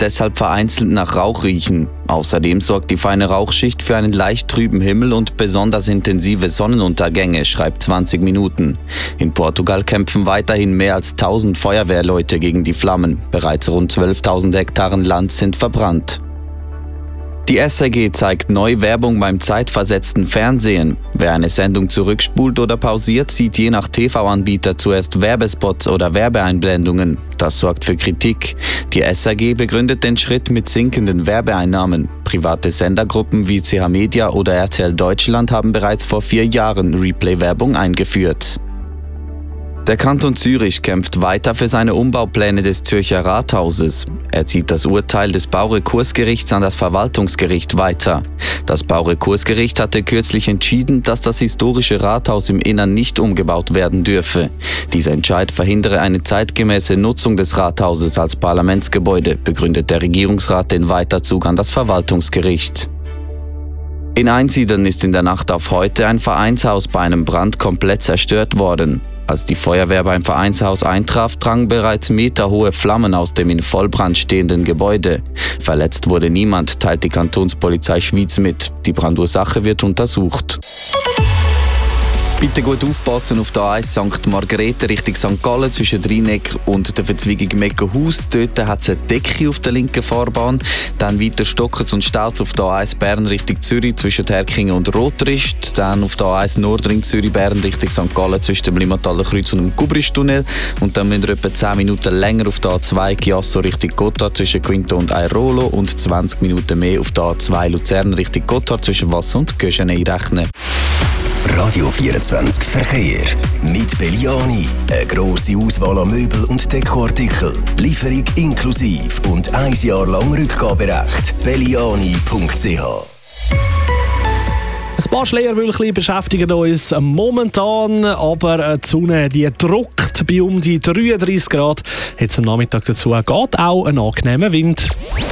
deshalb vereinzelt nach Rauch riechen. Außerdem sorgt die feine Rauchschicht für einen leicht trüben Himmel und besonders intensive Sonnenuntergänge, schreibt 20 Minuten. In Portugal kämpfen weiterhin mehr als 1000 Feuerwehrleute gegen die Flammen. Bereits rund 12.000 Hektaren Land sind verbrannt. Die SRG zeigt neu Werbung beim zeitversetzten Fernsehen. Wer eine Sendung zurückspult oder pausiert, sieht je nach TV-Anbieter zuerst Werbespots oder Werbeeinblendungen. Das sorgt für Kritik. Die SRG begründet den Schritt mit sinkenden Werbeeinnahmen. Private Sendergruppen wie CH Media oder RTL Deutschland haben bereits vor 4 Jahren Replay-Werbung eingeführt. Der Kanton Zürich kämpft weiter für seine Umbaupläne des Zürcher Rathauses. Er zieht das Urteil des Baurekursgerichts an das Verwaltungsgericht weiter. Das Baurekursgericht hatte kürzlich entschieden, dass das historische Rathaus im Innern nicht umgebaut werden dürfe. Dieser Entscheid verhindere eine zeitgemäße Nutzung des Rathauses als Parlamentsgebäude, begründet der Regierungsrat den Weiterzug an das Verwaltungsgericht. In Einsiedeln ist in der Nacht auf heute ein Vereinshaus bei einem Brand komplett zerstört worden. Als die Feuerwehr beim Vereinshaus eintraf, drangen bereits meterhohe Flammen aus dem in Vollbrand stehenden Gebäude. Verletzt wurde niemand, teilt die Kantonspolizei Schwyz mit. Die Brandursache wird untersucht. Bitte gut aufpassen auf der A1 St. Margrethe Richtung St. Gallen zwischen Rheineck und der Verzweigung Meckenhaus. Dort hat es eine Decke auf der linken Fahrbahn. Dann weiter Stockers und Stauz auf der A1 Bern Richtung Zürich zwischen Herkingen und Rotrist. Dann auf der A1 Nordring Zürich Bern Richtung St. Gallen zwischen dem Limmataler Kreuz und dem Gubristunnel. Und dann müssen wir etwa 10 Minuten länger auf der A2 Chiasso Richtung Gotthard zwischen Quinto und Airolo und 20 Minuten mehr auf der A2 Luzern Richtung Gotthard zwischen Wasser und Göschen einrechnen. Radio 24 Verkehr. Mit Belliani. Eine grosse Auswahl an Möbel und Dekoartikeln. Lieferung inklusiv und 1 Jahr lang Rückgaberecht. Belliani.ch. Ein paar Schleierwölkchen beschäftigen uns momentan, aber die Sonne die drückt bei um die 33 Grad. Jetzt am Nachmittag dazu geht auch ein angenehmer Wind.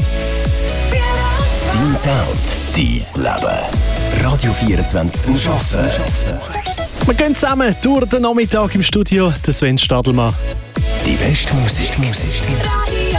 Dein Sound, dein Leben. Radio 24 zum Arbeiten. Wir gehen zusammen durch den Nachmittag im Studio, der Sven Stadelmann. Die beste Musik.